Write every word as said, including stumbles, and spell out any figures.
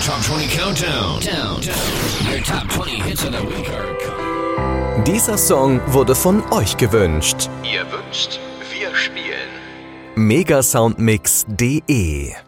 Top zwanzig Countdown. Down, down. Your Top zwanzig Hits of the Week are... Dieser Song wurde von euch gewünscht. Ihr wünscht, wir spielen. megasoundmix punkt de